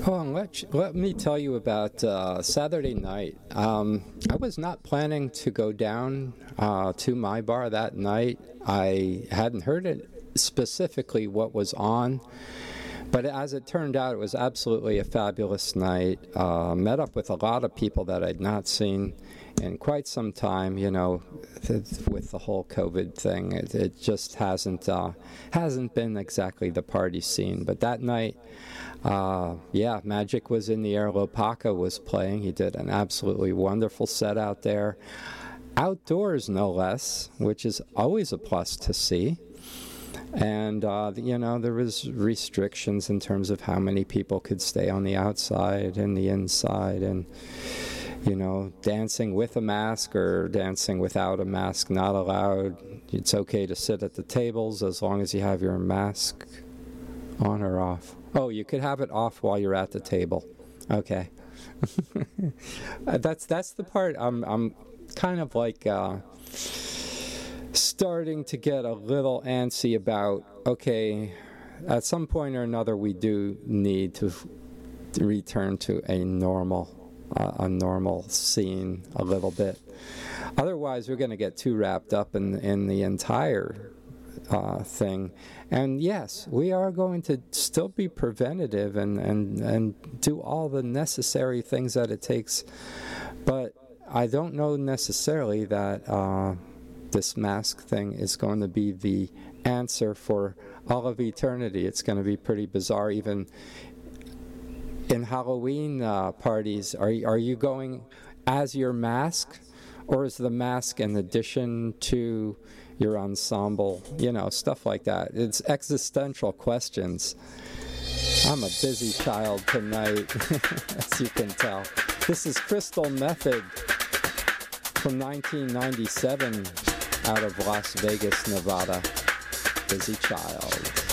Oh, and let me tell you about Saturday night. I was not planning to go down to my bar that night. I hadn't heard it specifically what was on, but as it turned out, it was absolutely a fabulous night. Met up with a lot of people that I'd not seen in quite some time. You know, with the whole COVID thing, it just hasn't been exactly the party scene. But that night, Magic was in the air. Lopaka was playing. He did an absolutely wonderful set out there, outdoors no less, which is always a plus to see. And, there was restrictions in terms of how many people could stay on the outside and the inside, and, dancing with a mask or dancing without a mask not allowed. It's okay to sit at the tables as long as you have your mask on or off. Oh, you could have it off while you're at the table. Okay. That's the part I'm kind of like starting to get a little antsy about. Okay, at some point or another we do need to return to a normal scene a little bit. Otherwise we're going to get too wrapped up in the entire thing. And yes, we are going to still be preventative and do all the necessary things that it takes, but I don't know necessarily that this mask thing is going to be the answer for all of eternity. It's going to be pretty bizarre. Even in Halloween parties, are you going as your mask, or is the mask in addition to your ensemble? Stuff like that. It's existential questions. I'm a busy child tonight, as you can tell. This is Crystal Method from 1997 out of Las Vegas, Nevada. Busy child.